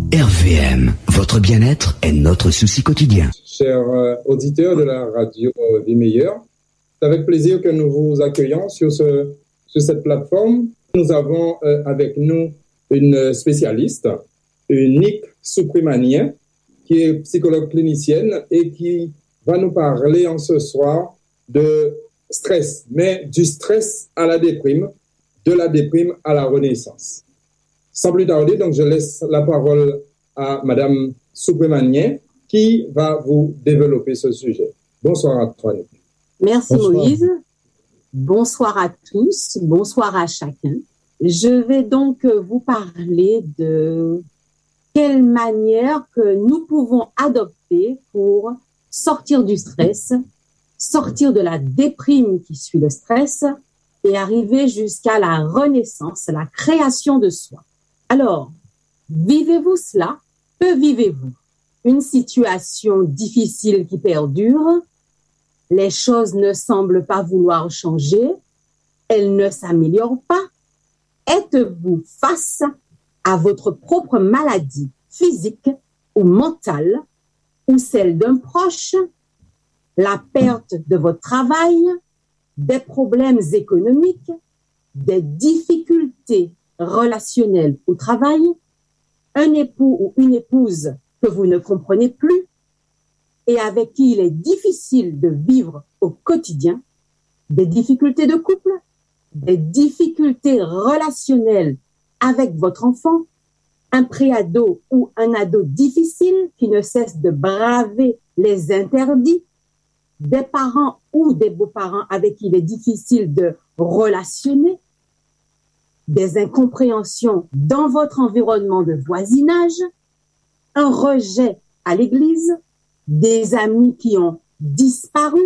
RVM, votre bien-être est notre souci quotidien. Chers auditeurs de la radio Vie Meilleure, c'est avec plaisir que nous vous accueillons sur cette plateforme. Nous avons avec nous une spécialiste, Nick Souprimanian, qui est psychologue clinicienne et qui va nous parler en ce soir de stress, mais du stress à la déprime, de la déprime à la renaissance. Sans plus tarder, donc je laisse la parole à Madame Souprimanian qui va vous développer ce sujet. Bonsoir à toi, Nick. Merci Moïse. Bonsoir à tous, bonsoir à chacun. Je vais donc vous parler de quelle manière que nous pouvons adopter pour sortir du stress, sortir de la déprime qui suit le stress et arriver jusqu'à la renaissance, la création de soi. Alors, vivez-vous cela? Que vivez-vous? Une situation difficile qui perdure? Les choses ne semblent pas vouloir changer, elles ne s'améliorent pas. Êtes-vous face à votre propre maladie physique ou mentale ou celle d'un proche, la perte de votre travail, des problèmes économiques, des difficultés relationnelles au travail, un époux ou une épouse que vous ne comprenez plus et avec qui il est difficile de vivre au quotidien, des difficultés de couple, des difficultés relationnelles avec votre enfant, un préado ou un ado difficile qui ne cesse de braver les interdits, des parents ou des beaux-parents avec qui il est difficile de relationner, des incompréhensions dans votre environnement de voisinage, un rejet à l'église, des amis qui ont disparu,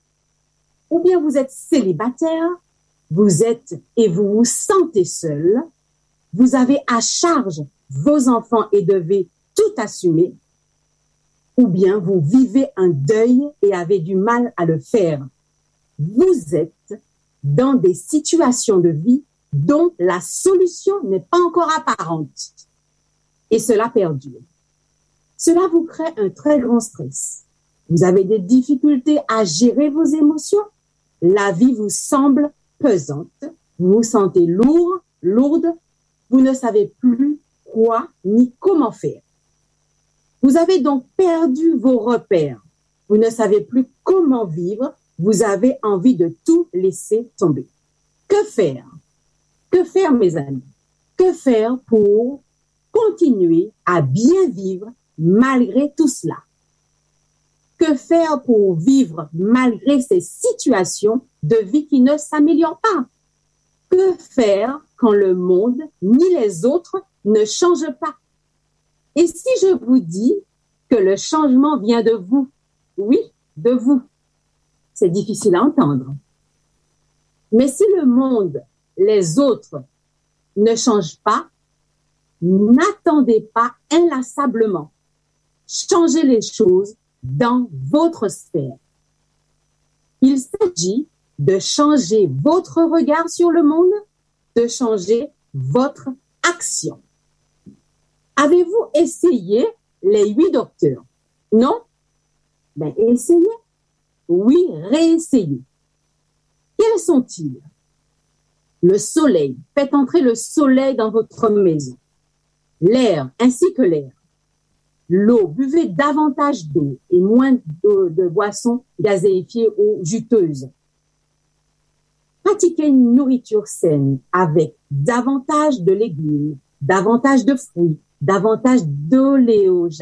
ou bien vous êtes célibataire, vous êtes et vous vous sentez seul, vous avez à charge vos enfants et devez tout assumer, ou bien vous vivez un deuil et avez du mal à le faire. Vous êtes dans des situations de vie dont la solution n'est pas encore apparente. Et cela perdure. Cela vous crée un très grand stress. Vous avez des difficultés à gérer vos émotions. La vie vous semble pesante. Vous vous sentez lourd, lourde. Vous ne savez plus quoi ni comment faire. Vous avez donc perdu vos repères. Vous ne savez plus comment vivre. Vous avez envie de tout laisser tomber. Que faire? Que faire, mes amis? Que faire pour continuer à bien vivre malgré tout cela? Que faire pour vivre malgré ces situations de vie qui ne s'améliorent pas? Que faire quand le monde ni les autres ne changent pas? Et si je vous dis que le changement vient de vous, oui, de vous, c'est difficile à entendre. Mais si le monde, les autres ne changent pas, n'attendez pas inlassablement. Changez les choses dans votre sphère. Il s'agit de changer votre regard sur le monde, de changer votre action. Avez-vous essayé les 8 docteurs? Non? Ben, essayez. Oui, réessayez. Quels sont-ils? Le soleil. Faites entrer le soleil dans votre maison. L'air ainsi que l'air. L'eau. Buvez davantage d'eau et moins de boissons gazéifiées ou juteuses. Pratiquez une nourriture saine avec davantage de légumes, davantage de fruits, davantage d'oléagineux,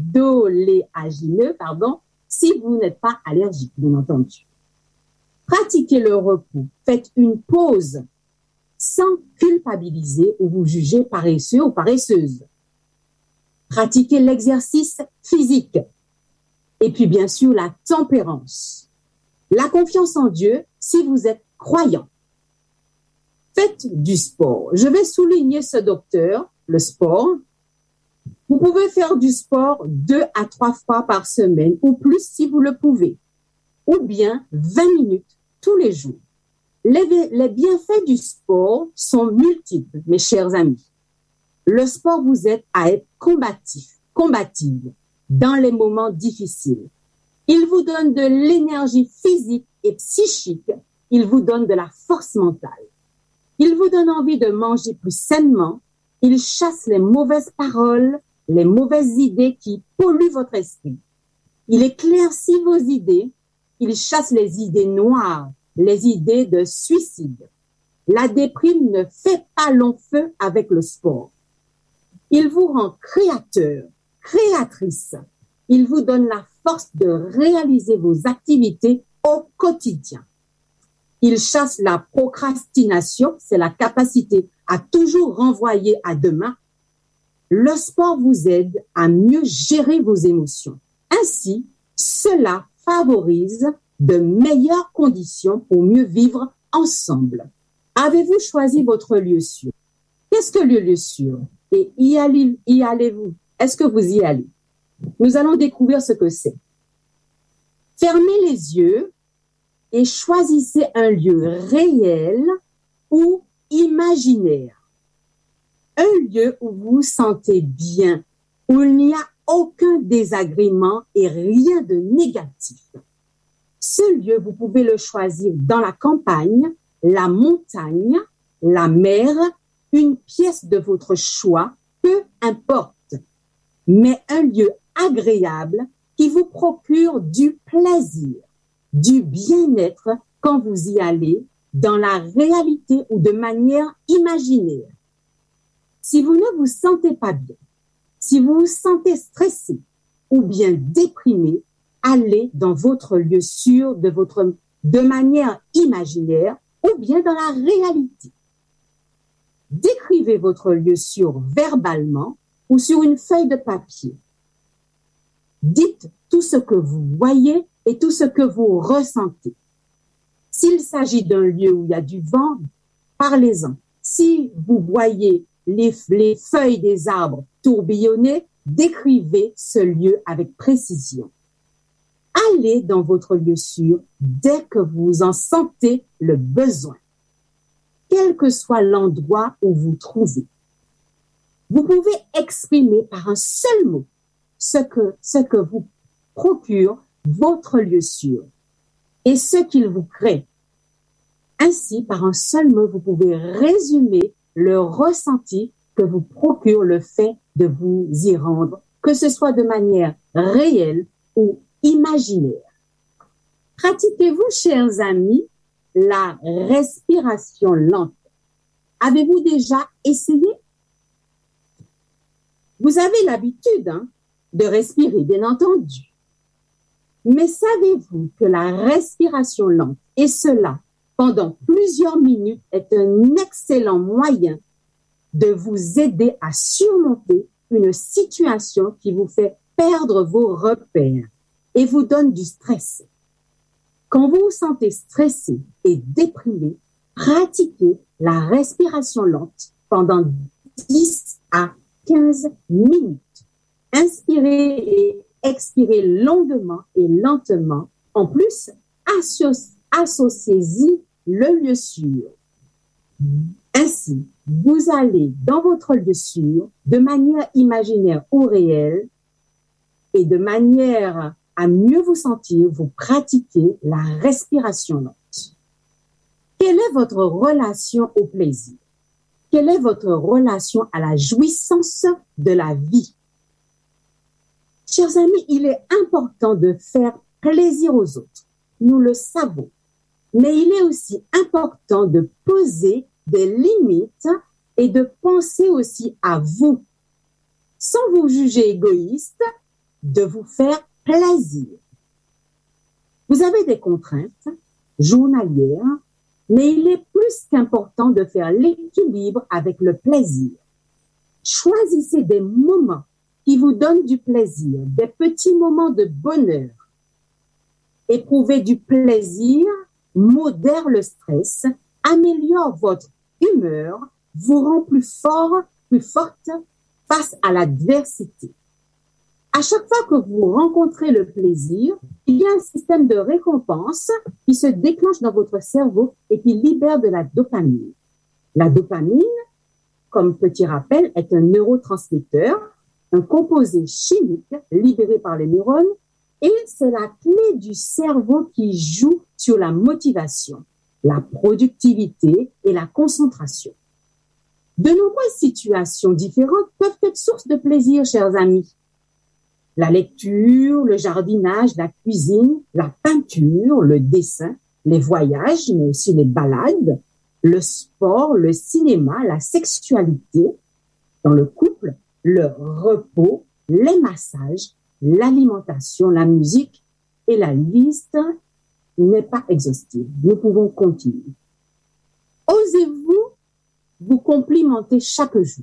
si vous n'êtes pas allergique, bien entendu. Pratiquez le repos. Faites une pause sans culpabiliser ou vous juger paresseux ou paresseuse. Pratiquez l'exercice physique. Et puis, bien sûr, la tempérance. La confiance en Dieu si vous êtes croyant. Faites du sport. Je vais souligner ce docteur, le sport. Vous pouvez faire du sport 2 à 3 fois par semaine ou plus si vous le pouvez. Ou bien 20 minutes tous les jours. Les bienfaits du sport sont multiples, mes chers amis. Le sport vous aide à être combative dans les moments difficiles. Il vous donne de l'énergie physique et psychique. Il vous donne de la force mentale. Il vous donne envie de manger plus sainement. Il chasse les mauvaises paroles, les mauvaises idées qui polluent votre esprit. Il éclaircit vos idées. Il chasse les idées noires, les idées de suicide. La déprime ne fait pas long feu avec le sport. Il vous rend créateur, créatrice. Il vous donne la force de réaliser vos activités au quotidien. Il chasse la procrastination, c'est la capacité à toujours renvoyer à demain. Le sport vous aide à mieux gérer vos émotions. Ainsi, cela favorise de meilleures conditions pour mieux vivre ensemble. Avez-vous choisi votre lieu sûr? Qu'est-ce que le lieu sûr? Et y allez-vous? Est-ce que vous y allez? Nous allons découvrir ce que c'est. Fermez les yeux et choisissez un lieu réel ou imaginaire. Un lieu où vous vous sentez bien, où il n'y a aucun désagrément et rien de négatif. Ce lieu, vous pouvez le choisir dans la campagne, la montagne, la mer, une pièce de votre choix, peu importe, mais un lieu agréable qui vous procure du plaisir, du bien-être quand vous y allez, dans la réalité ou de manière imaginaire. Si vous ne vous sentez pas bien, si vous vous sentez stressé ou bien déprimé, allez dans votre lieu sûr de manière imaginaire ou bien dans la réalité. Décrivez votre lieu sûr verbalement ou sur une feuille de papier. Dites tout ce que vous voyez et tout ce que vous ressentez. S'il s'agit d'un lieu où il y a du vent, parlez-en. Si vous voyez les feuilles des arbres tourbillonner, décrivez ce lieu avec précision. Allez dans votre lieu sûr dès que vous en sentez le besoin, quel que soit l'endroit où vous trouvez. Vous pouvez exprimer par un seul mot ce que vous procure votre lieu sûr et ce qu'il vous crée. Ainsi, par un seul mot, vous pouvez résumer le ressenti que vous procure le fait de vous y rendre, que ce soit de manière réelle ou imaginaire. Pratiquez-vous, chers amis, la respiration lente? Avez-vous déjà essayé? Vous avez l'habitude de respirer, bien entendu. Mais savez-vous que la respiration lente, et cela pendant plusieurs minutes, est un excellent moyen de vous aider à surmonter une situation qui vous fait perdre vos repères et vous donne du stress. Quand vous vous sentez stressé et déprimé, pratiquez la respiration lente pendant 10 à 15 minutes. Inspirez et expirez longuement et lentement. En plus, associez-y le lieu sûr. Ainsi, vous allez dans votre lieu sûr de manière imaginaire ou réelle et de manière à mieux vous sentir, vous pratiquez la respiration lente. Quelle est votre relation au plaisir? Quelle est votre relation à la jouissance de la vie? Chers amis, il est important de faire plaisir aux autres. Nous le savons. Mais il est aussi important de poser des limites et de penser aussi à vous, sans vous juger égoïste, de vous faire plaisir. Vous avez des contraintes journalières, mais il est plus qu'important de faire l'équilibre avec le plaisir. Choisissez des moments qui vous donnent du plaisir, des petits moments de bonheur. Éprouvez du plaisir, modère le stress, améliore votre humeur, vous rend plus fort, plus forte face à l'adversité. À chaque fois que vous rencontrez le plaisir, il y a un système de récompense qui se déclenche dans votre cerveau et qui libère de la dopamine. La dopamine comme petit rappel, est un neurotransmetteur, un composé chimique libéré par les neurones, et c'est la clé du cerveau qui joue sur la motivation, la productivité et la concentration. De nombreuses situations différentes peuvent être source de plaisir, chers amis. La lecture, le jardinage, la cuisine, la peinture, le dessin, les voyages, mais aussi les balades, le sport, le cinéma, la sexualité, dans le couple, le repos, les massages, l'alimentation, la musique, et la liste n'est pas exhaustive. Nous pouvons continuer. Osez-vous vous complimenter chaque jour?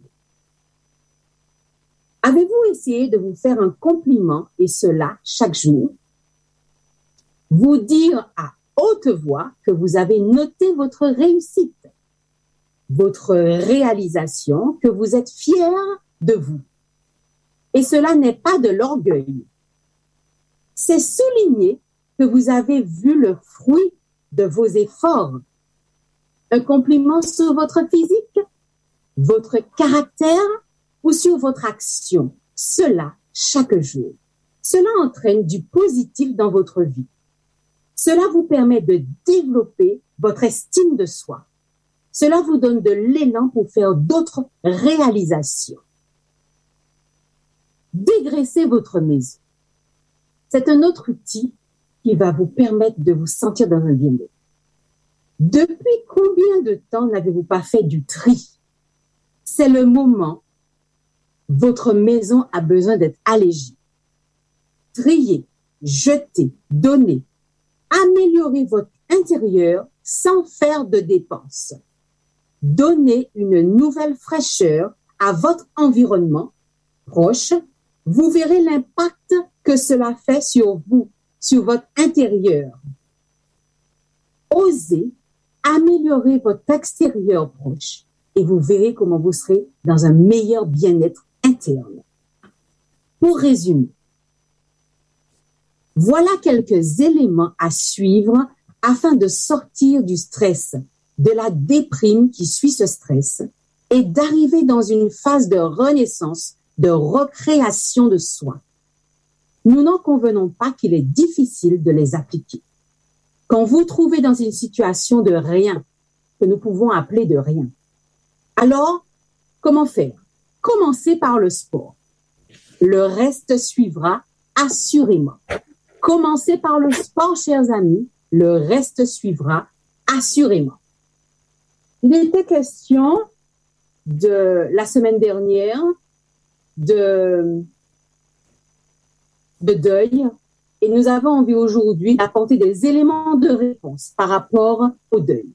Avez-vous essayé de vous faire un compliment, et cela chaque jour? Vous dire à haute voix que vous avez noté votre réussite, votre réalisation, que vous êtes fier de vous. Et cela n'est pas de l'orgueil. C'est souligner que vous avez vu le fruit de vos efforts. Un compliment sur votre physique, votre caractère ou sur votre action. Cela chaque jour. Cela entraîne du positif dans votre vie. Cela vous permet de développer votre estime de soi. Cela vous donne de l'élan pour faire d'autres réalisations. Dégraisser votre maison. C'est un autre outil qui va vous permettre de vous sentir dans un bien-être. Depuis combien de temps n'avez-vous pas fait du tri? C'est le moment. Votre maison a besoin d'être allégie. Trier, jeter, donner. Améliorer votre intérieur sans faire de dépenses. Donner une nouvelle fraîcheur à votre environnement proche. Vous verrez l'impact que cela fait sur vous, sur votre intérieur. Osez améliorer votre extérieur proche et vous verrez comment vous serez dans un meilleur bien-être interne. Pour résumer, voilà quelques éléments à suivre afin de sortir du stress, de la déprime qui suit ce stress et d'arriver dans une phase de renaissance, de recréation de soi. Nous n'en convenons pas qu'il est difficile de les appliquer. Quand vous trouvez dans une situation de rien, que nous pouvons appeler de rien, alors, comment faire? Commencez par le sport. Le reste suivra assurément. Commencez par le sport, chers amis. Le reste suivra assurément. Il était question de la semaine dernière de deuil et nous avons envie aujourd'hui d'apporter des éléments de réponse par rapport au deuil.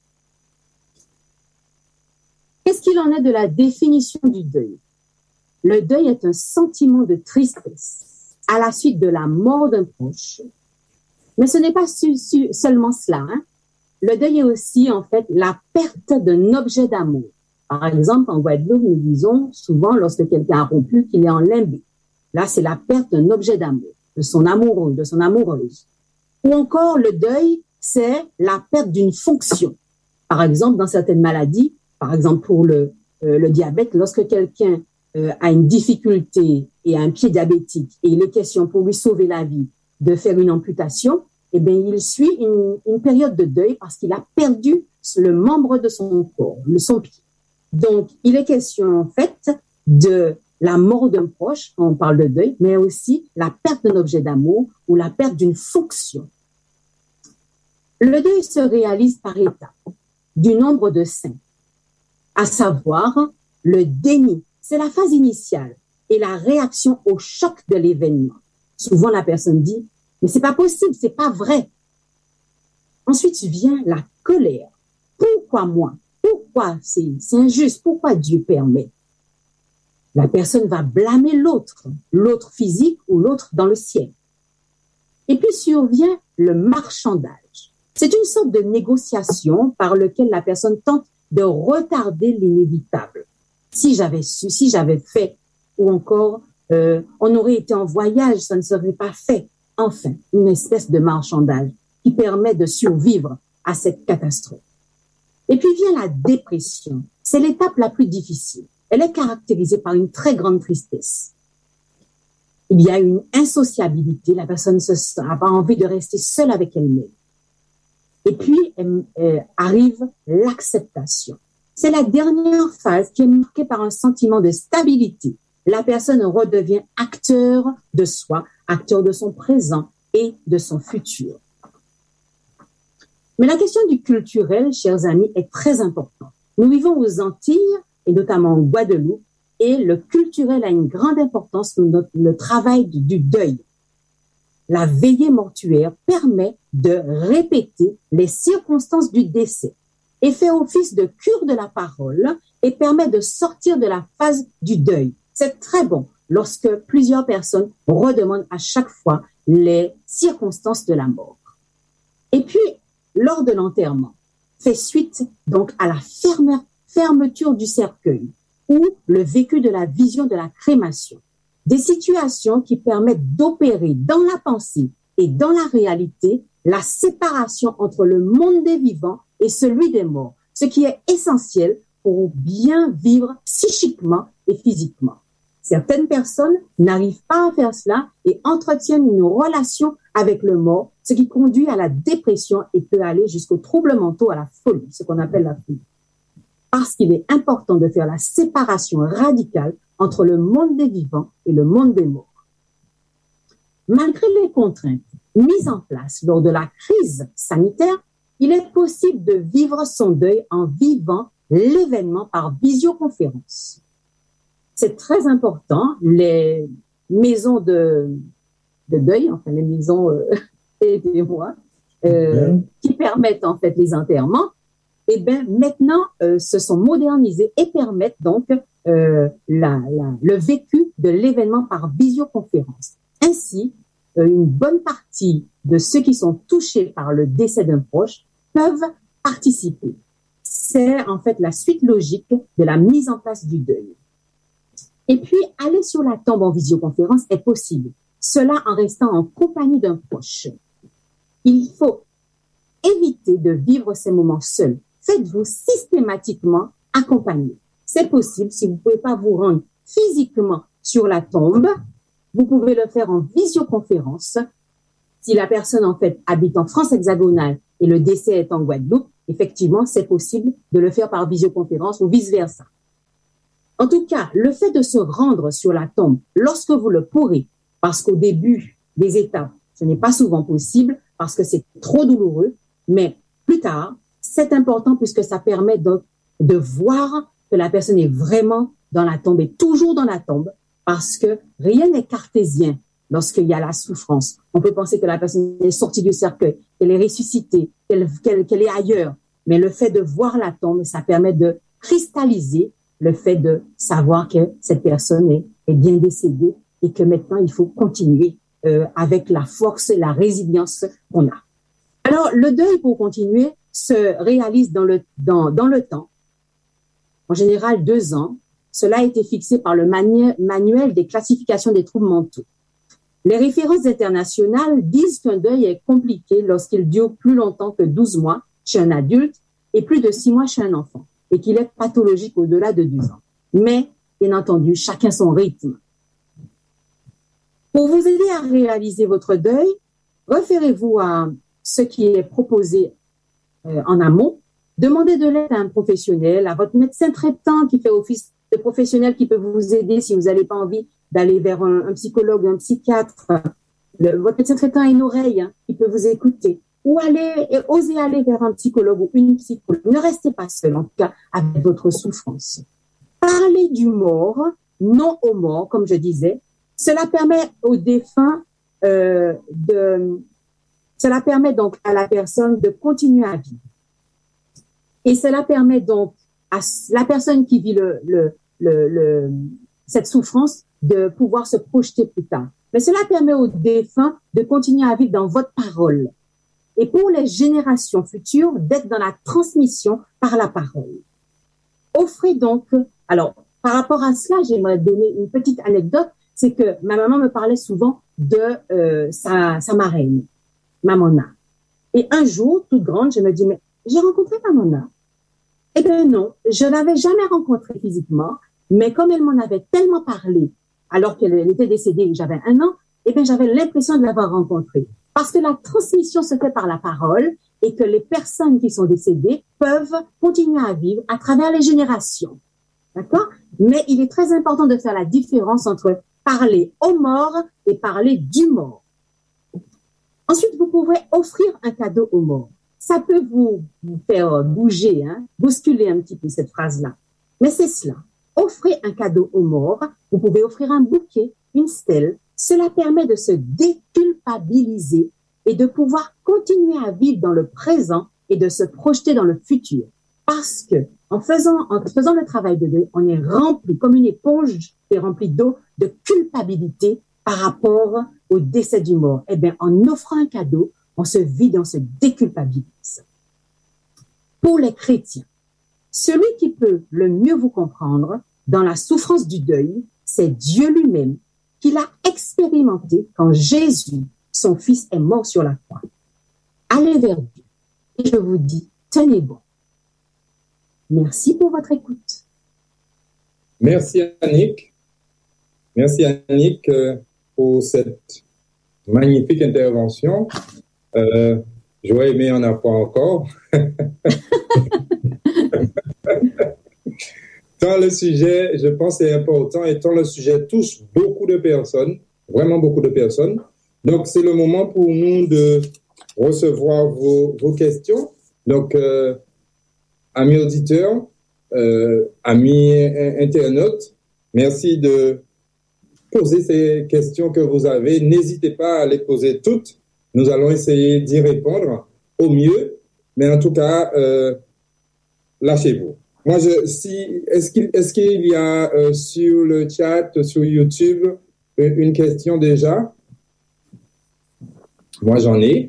Qu'est-ce qu'il en est de la définition du deuil? Le deuil est un sentiment de tristesse à la suite de la mort d'un proche. Mais ce n'est pas seulement cela. Hein? Le deuil est aussi, en fait, la perte d'un objet d'amour. Par exemple, en Guadeloupe, nous disons souvent, lorsque quelqu'un a rompu, qu'il est en limbe. Là, c'est la perte d'un objet d'amour, de son amoureux, de son amoureuse. Ou encore, le deuil, c'est la perte d'une fonction. Par exemple, dans certaines maladies, par exemple pour le diabète, lorsque quelqu'un a une difficulté et a un pied diabétique et il est question pour lui sauver la vie de faire une amputation, eh bien, il suit une période de deuil parce qu'il a perdu le membre de son corps, son pied. Donc, il est question, en fait, de la mort d'un proche, quand on parle de deuil, mais aussi la perte d'un objet d'amour ou la perte d'une fonction. Le deuil se réalise par étapes du nombre de 5, à savoir le déni. C'est la phase initiale et la réaction au choc de l'événement. Souvent, la personne dit « mais c'est pas possible, c'est pas vrai ». Ensuite vient la colère. Pourquoi moi? Pourquoi c'est injuste? Pourquoi Dieu permet? La personne va blâmer l'autre physique ou l'autre dans le ciel. Et puis survient le marchandage. C'est une sorte de négociation par laquelle la personne tente de retarder l'inévitable. Si j'avais su, si j'avais fait, ou encore on aurait été en voyage, ça ne serait pas fait. Enfin, une espèce de marchandage qui permet de survivre à cette catastrophe. Et puis vient la dépression. C'est l'étape la plus difficile. elle est caractérisée par une très grande tristesse. Il y a une insociabilité, la personne n'a pas envie de rester seule avec elle-même. Et puis arrive l'acceptation. C'est la dernière phase qui est marquée par un sentiment de stabilité. La personne redevient acteur de soi, acteur de son présent et de son futur. Mais la question du culturel, chers amis, est très importante. Nous vivons aux Antilles, et notamment en Guadeloupe, et le culturel a une grande importance dans le travail du deuil. La veillée mortuaire permet de répéter les circonstances du décès et fait office de cure de la parole et permet de sortir de la phase du deuil. C'est très bon lorsque plusieurs personnes redemandent à chaque fois les circonstances de la mort. Et puis, lors de l'enterrement, fait suite donc à la fermeture du cercueil ou le vécu de la vision de la crémation. Des situations qui permettent d'opérer dans la pensée et dans la réalité la séparation entre le monde des vivants et celui des morts, ce qui est essentiel pour bien vivre psychiquement et physiquement. Certaines personnes n'arrivent pas à faire cela et entretiennent une relation avec le mort, ce qui conduit à la dépression et peut aller jusqu'aux troubles mentaux, à la folie, ce qu'on appelle la folie. Parce qu'il est important de faire la séparation radicale entre le monde des vivants et le monde des morts. Malgré les contraintes mises en place lors de la crise sanitaire, il est possible de vivre son deuil en vivant l'événement par visioconférence. C'est très important. Les maisons de deuil, enfin les maisons, aidez-moi, qui permettent en fait les enterrements, eh bien maintenant se sont modernisées et permettent donc le vécu de l'événement par visioconférence. Ainsi, une bonne partie de ceux qui sont touchés par le décès d'un proche peuvent participer. C'est en fait la suite logique de la mise en place du deuil. Et puis, aller sur la tombe en visioconférence est possible. Cela en restant en compagnie d'un proche. Il faut éviter de vivre ces moments seuls. Faites-vous systématiquement accompagner. C'est possible si vous ne pouvez pas vous rendre physiquement sur la tombe. Vous pouvez le faire en visioconférence. Si la personne, en fait, habite en France hexagonale et le décès est en Guadeloupe, effectivement, c'est possible de le faire par visioconférence ou vice-versa. En tout cas, le fait de se rendre sur la tombe lorsque vous le pourrez, parce qu'au début des étapes, ce n'est pas souvent possible parce que c'est trop douloureux, mais plus tard, c'est important puisque ça permet de voir que la personne est vraiment dans la tombe et toujours dans la tombe parce que rien n'est cartésien lorsqu'il y a la souffrance. On peut penser que la personne est sortie du cercueil, qu'elle est ressuscitée, qu'elle est ailleurs, mais le fait de voir la tombe, ça permet de cristalliser le fait de savoir que cette personne est bien décédée et que maintenant, il faut continuer avec la force et la résilience qu'on a. Alors, le deuil, pour continuer, se réalise dans le temps. En général, 2 ans. Cela a été fixé par le manuel des classifications des troubles mentaux. Les références internationales disent qu'un deuil est compliqué lorsqu'il dure plus longtemps que 12 mois chez un adulte et plus de 6 mois chez un enfant, et qu'il est pathologique au-delà de 12 ans. Mais, bien entendu, chacun son rythme. Pour vous aider à réaliser votre deuil, référez-vous à ce qui est proposé en amont. Demandez de l'aide à un professionnel, à votre médecin traitant qui fait office de professionnel qui peut vous aider si vous n'avez pas envie d'aller vers un psychologue ou un psychiatre. Votre médecin traitant a une oreille qui peut vous écouter. Ou osez aller vers un psychologue ou une psychologue. Ne restez pas seul, en tout cas, avec votre souffrance. Parlez du mort, non aux morts, comme je disais. Cela permet aux défunts cela permet donc à la personne de continuer à vivre. Et cela permet donc à la personne qui vit cette souffrance de pouvoir se projeter plus tard. Mais cela permet aux défunts de continuer à vivre dans votre parole. Et pour les générations futures, d'être dans la transmission par la parole. Offrez donc, alors, par rapport à cela, j'aimerais donner une petite anecdote, c'est que ma maman me parlait souvent de sa marraine, Mamona. Et un jour, toute grande, je me dis, mais j'ai rencontré Mamona. Eh bien non, je l'avais jamais rencontrée physiquement, Mais comme elle m'en avait tellement parlé, alors qu'elle était décédée, j'avais 1 an, eh bien, j'avais l'impression de l'avoir rencontrée. Parce que la transmission se fait par la parole et que les personnes qui sont décédées peuvent continuer à vivre à travers les générations. D'accord? Mais il est très important de faire la différence entre parler aux morts et parler du mort. Ensuite, vous pouvez offrir un cadeau aux morts. Ça peut vous faire bouger, bousculer un petit peu cette phrase-là. Mais c'est cela. Offrez un cadeau aux morts. Vous pouvez offrir un bouquet, une stèle. Cela permet de se déculpabiliser et de pouvoir continuer à vivre dans le présent et de se projeter dans le futur. Parce que en faisant le travail de deuil, on est rempli, comme une éponge est remplie d'eau, de culpabilité par rapport au décès du mort. Eh bien, en offrant un cadeau, on se vide, on se déculpabilise. Pour les chrétiens, celui qui peut le mieux vous comprendre dans la souffrance du deuil, c'est Dieu lui-même, qui l'a expérimenté quand Jésus, son fils, est mort sur la croix. Allez vers Dieu et je vous dis, tenez bon. Merci pour votre écoute. Merci Annick. Merci Annick pour cette magnifique intervention. J'aurais aimé en apprendre encore. Tant le sujet, je pense, est important et tant le sujet touche beaucoup de personnes, vraiment beaucoup de personnes. Donc, c'est le moment pour nous de recevoir vos questions. Donc, amis auditeurs, amis internautes, merci de poser ces questions que vous avez. N'hésitez pas à les poser toutes. Nous allons essayer d'y répondre au mieux. Mais en tout cas, lâchez-vous. Moi, est-ce qu'il y a sur le chat, sur YouTube, une question déjà? Moi, j'en ai.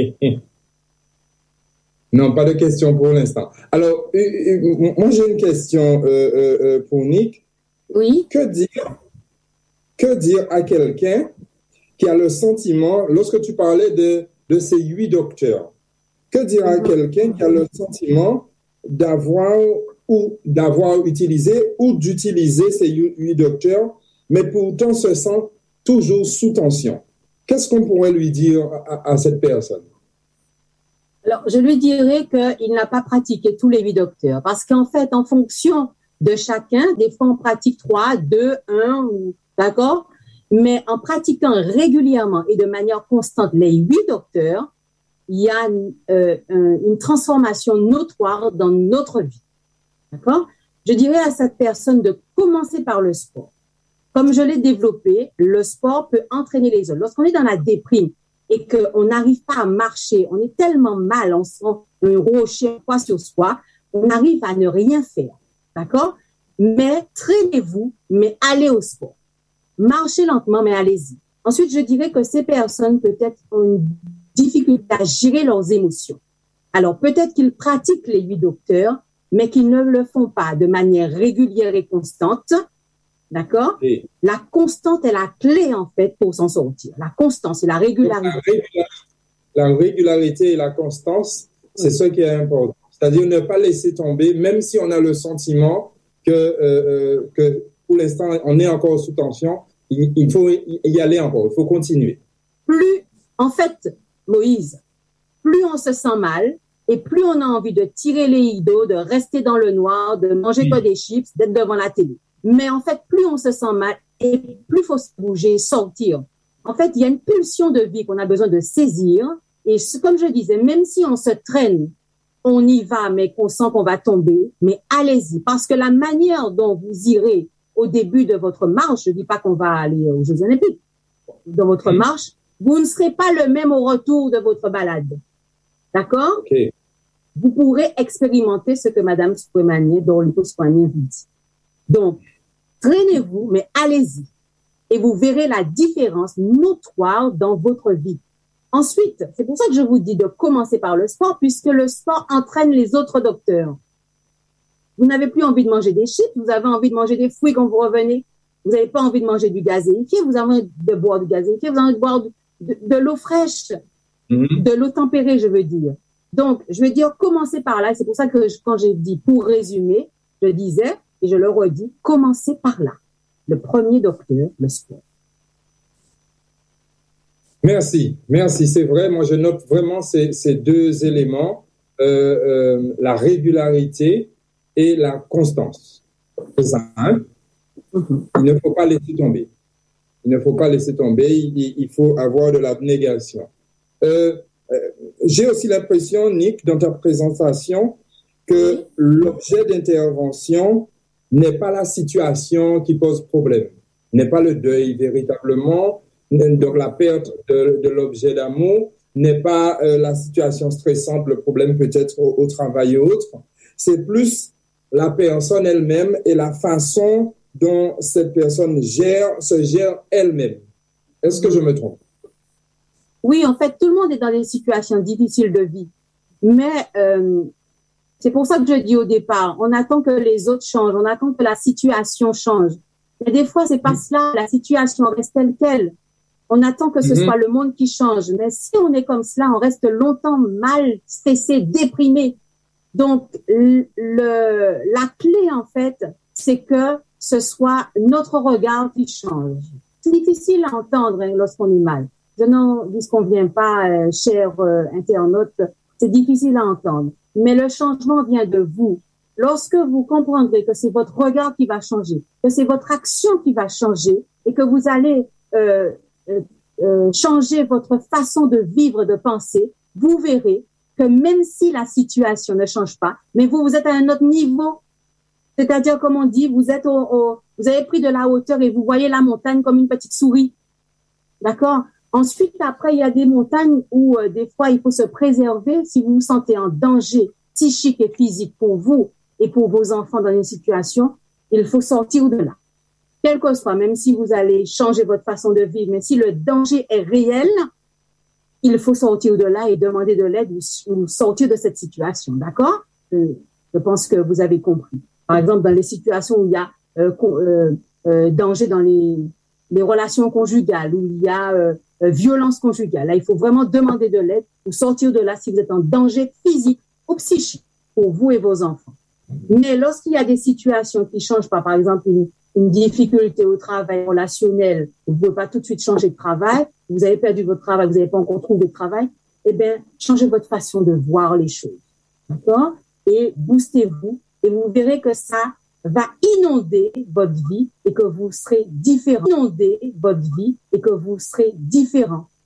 Non, pas de question pour l'instant. Alors, moi, j'ai une question pour Nick. Oui. Que dire à quelqu'un qui a le sentiment, lorsque tu parlais de ces 8 docteurs, que dire à quelqu'un qui a le sentiment d'avoir utilisé ou d'utiliser ces 8 docteurs, mais pourtant se sent toujours sous tension? Qu'est-ce qu'on pourrait lui dire à cette personne? Alors, je lui dirais qu'il n'a pas pratiqué tous les 8 docteurs parce qu'en fait, en fonction de chacun, des fois on pratique 3, 2, 1, d'accord? Mais en pratiquant régulièrement et de manière constante les 8 docteurs, il y a une transformation notoire dans notre vie, d'accord? Je dirais à cette personne de commencer par le sport. Comme je l'ai développé, le sport peut entraîner les autres. Lorsqu'on est dans la déprime et qu'on n'arrive pas à marcher, on est tellement mal, on sent un rocher, un poids sur soi, on arrive à ne rien faire, d'accord? Mais traînez-vous, mais allez au sport. Marchez lentement, mais allez-y. Ensuite, je dirais que ces personnes peut-être ont une difficulté à gérer leurs émotions. Alors, peut-être qu'ils pratiquent les 8 docteurs, mais qu'ils ne le font pas de manière régulière et constante. D'accord? Oui. La constante est la clé, en fait, pour s'en sortir. La constance et la régularité. La régularité et la constance, c'est ce qui est important. C'est-à-dire ne pas laisser tomber, même si on a le sentiment que pour l'instant, on est encore sous tension, il faut y aller encore, il faut continuer. Plus, en fait, Moïse, plus on se sent mal et plus on a envie de tirer les rideaux, de rester dans le noir, de manger que des chips, d'être devant la télé. Mais en fait, plus on se sent mal et plus il faut se bouger, sortir. En fait, il y a une pulsion de vie qu'on a besoin de saisir. Et comme je disais, même si on se traîne, on y va, mais qu'on sent qu'on va tomber, mais allez-y. Parce que la manière dont vous irez au début de votre marche, je dis pas qu'on va aller aux Jeux Olympiques, dans votre marche, vous ne serez pas le même au retour de votre balade. D'accord? Okay. Vous pourrez expérimenter ce que Madame Soupremanier, Dorlipo Soupremanier vous dit. Donc, traînez-vous, mais allez-y. Et vous verrez la différence notoire dans votre vie. Ensuite, c'est pour ça que je vous dis de commencer par le sport, puisque le sport entraîne les autres docteurs. Vous n'avez plus envie de manger des chips, vous avez envie de manger des fruits quand vous revenez. Vous n'avez pas envie de manger du gazéifié, vous avez envie de boire du gazéifié, vous avez envie de boire de l'eau fraîche, de l'eau tempérée, je veux dire. Donc, je veux dire, commencez par là. C'est pour ça que quand j'ai dit, pour résumer, je disais, et je le redis, commencez par là. Le premier docteur, le sport. Merci, c'est vrai. Moi, je note vraiment ces deux éléments, la régularité et la constance. C'est simple. Il ne faut pas laisser tomber. Il faut avoir de l'abnégation. J'ai aussi l'impression, Nick, dans ta présentation, que l'objet d'intervention n'est pas la situation qui pose problème, n'est pas le deuil véritablement, donc la perte de l'objet d'amour, n'est pas la situation stressante, le problème peut-être au travail et autres. C'est plus la personne elle-même et la façon dont cette personne se gère elle-même. Est-ce que je me trompe? Oui, en fait, tout le monde est dans des situations difficiles de vie. Mais c'est pour ça que je dis au départ, on attend que les autres changent, on attend que la situation change. Mais des fois, c'est pas cela, la situation reste telle qu'elle. On attend que ce soit le monde qui change. Mais si on est comme cela, on reste longtemps mal stressé, déprimé. Donc, la clé, en fait, c'est que ce soit notre regard qui change. C'est difficile à entendre lorsqu'on est mal. Je n'en disconviens pas, chers internautes, c'est difficile à entendre. Mais le changement vient de vous. Lorsque vous comprendrez que c'est votre regard qui va changer, que c'est votre action qui va changer et que vous allez changer votre façon de vivre, de penser, vous verrez que même si la situation ne change pas, mais vous êtes à un autre niveau. C'est-à-dire, comme on dit, vous avez pris de la hauteur et vous voyez la montagne comme une petite souris. D'accord? Ensuite, après, il y a des montagnes où des fois, il faut se préserver. Si vous vous sentez en danger psychique et physique pour vous et pour vos enfants dans une situation, il faut sortir de là. Quel que soit, même si vous allez changer votre façon de vivre, mais si le danger est réel, il faut sortir de là et demander de l'aide ou sortir de cette situation. D'accord? Je pense que vous avez compris. Par exemple, dans les situations où il y a danger dans les relations conjugales, où il y a violence conjugale, là, il faut vraiment demander de l'aide ou sortir de là si vous êtes en danger physique ou psychique pour vous et vos enfants. Mais lorsqu'il y a des situations qui ne changent pas, par exemple une difficulté au travail relationnel, vous ne pouvez pas tout de suite changer de travail, vous avez perdu votre travail, vous n'avez pas encore trouvé de travail, eh bien, changez votre façon de voir les choses. D'accord? Et boostez-vous et vous verrez que ça va inonder votre vie et que vous serez différent. Inonder votre vie et que vous serez différent.